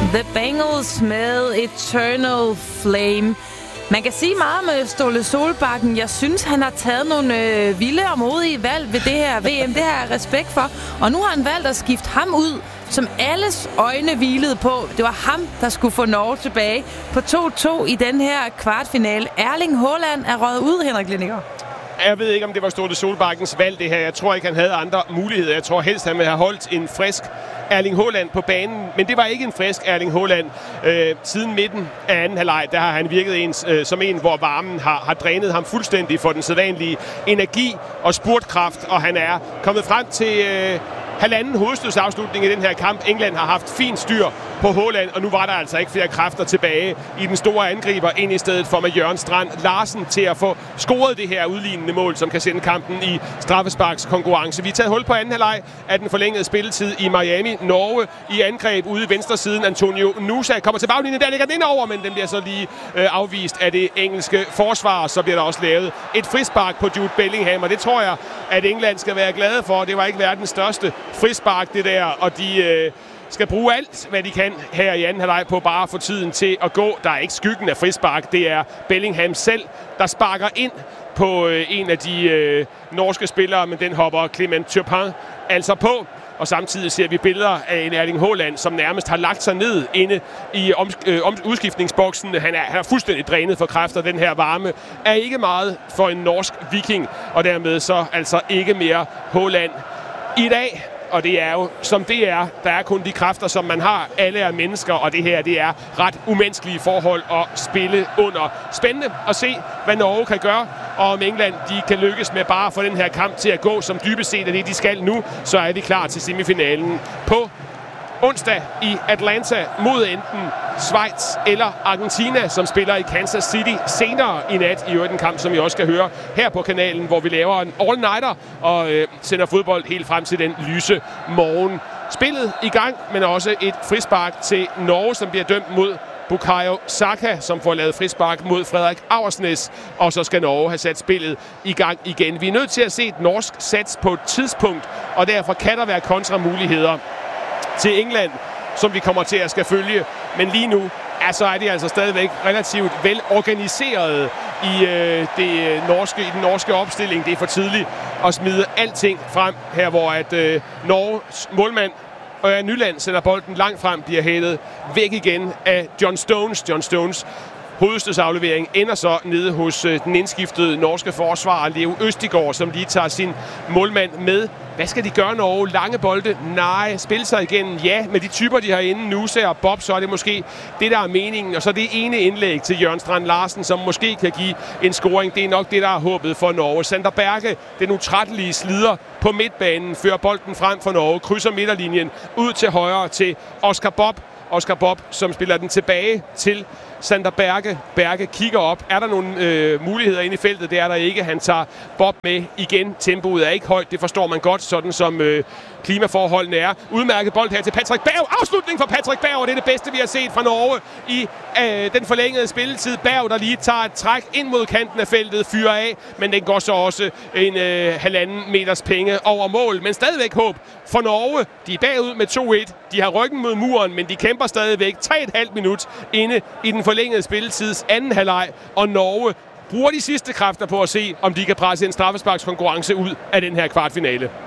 The Bengals med Eternal Flame. Man kan sige meget om Ståle Solbakken. Jeg synes, han har taget nogle vilde og modige valg ved det her VM. Det har jeg respekt for. Og nu har han valgt at skifte ham ud, som alles øjne hvilede på. Det var ham, der skulle få Norge tilbage på 2-2 i den her kvartfinale. Erling Haaland er røget ud, Henrik Lindinger. Jeg ved ikke, om det var Ståle Solbakkens valg, det her. Jeg tror ikke, han havde andre muligheder. Jeg tror helst, han ville have holdt en frisk Erling Haaland på banen. Men det var ikke en frisk Erling Haaland. Siden midten af anden halvleg, der har han virket som en, hvor varmen har drænet ham fuldstændig for den sædvanlige energi og spurtkraft. Og han er kommet frem til halvanden hovedstødsafslutning i den her kamp. England har haft fint styr på Haaland, og nu var der altså ikke flere kræfter tilbage i den store angriber ind i stedet for med Jørgen Strand Larsen til at få scoret det her udlignende mål, som kan sende kampen i straffesparkskonkurrence. Vi har taget hul på anden halvleg af den forlængede spilletid i Miami. Norge i angreb ude i venstre siden. Antonio Nusa kommer til baglinjen. Der ligger den ind over, men den bliver så lige afvist af det engelske forsvar. Så bliver der også lavet et frispark på Jude Bellingham, og det tror jeg, at England skal være glade for. Det var ikke verdens største frispark, det der, og de skal bruge alt, hvad de kan her i anden halvleg på bare at få tiden til at gå. Der er ikke skyggen af frispark. Det er Bellingham selv, der sparker ind på en af de norske spillere, men den hopper Clement Turpin altså på. Og samtidig ser vi billeder af en Erling Haaland, som nærmest har lagt sig ned inde i udskiftningsboksen. Han er fuldstændig drænet for kræfter. Den her varme er ikke meget for en norsk viking, og dermed så altså ikke mere Haaland i dag. Og det er jo, som det er, der er kun de kræfter, som man har. Alle er mennesker, og det her, det er ret umenneskelige forhold at spille under. Spændende at se, hvad Norge kan gøre, og om England de kan lykkes med bare at få den her kamp til at gå, som dybest set er det, de skal nu, så er de klar til semifinalen på onsdag i Atlanta mod enten Schweiz eller Argentina, som spiller i Kansas City senere i nat. I øvrigt en kamp, som I også skal høre her på kanalen, hvor vi laver en all-nighter og sender fodbold helt frem til den lyse morgen. Spillet i gang, men også et frispark til Norge, som bliver dømt mod Bukayo Saka, som får lavet frispark mod Frederik Aursnes, og så skal Norge have sat spillet i gang igen. Vi er nødt til at se et norsk sats på et tidspunkt, og derfor kan der være kontramuligheder til England, som vi kommer til at skal følge. Men lige nu, så er de altså stadigvæk relativt velorganiseret i den norske opstilling. Det er for tidligt at smide alting frem her, hvor at Norges målmand Ørjan Nyland sender bolden langt frem, bliver hættet væk igen af John Stones. John Stones hovedstødsaflevering ender så nede hos den indskiftede norske forsvarer Leo Østigård, som lige tager sin målmand med. Hvad skal de gøre, Norge? Lange bolde? Nej. Spille sig igen? Ja. Med de typer, de har inde, Nusa og Bob, så er det måske det, der er meningen. Og så det ene indlæg til Jørgen Strand Larsen, som måske kan give en scoring. Det er nok det, der er håbet for Norge. Sander Berge, den utrættelige slider på midtbanen, fører bolden frem for Norge, krydser midterlinjen ud til højre til Oscar Bob. Oscar Bob, som spiller den tilbage til Sander Berge. Berge kigger op. Er der nogle muligheder inde i feltet? Det er der ikke. Han tager Bob med igen. Tempoet er ikke højt. Det forstår man godt, sådan som klimaforholdene er. Udmærket bold her til Patrick Berg. Afslutning for Patrick Berg, og det er det bedste, vi har set fra Norge i den forlængede spilletid. Berg, der lige tager et træk ind mod kanten af feltet, fyrer af, men den går så også en 1,5 meters penge over mål. Men stadigvæk håb for Norge. De er bagud med 2-1. De har ryggen mod muren, men de kæmper stadigvæk 3,5 minut inde i den forlængede spilletids anden halvleg, og Norge bruger de sidste kræfter på at se, om de kan presse en straffesparkskonkurrence ud af den her kvartfinale.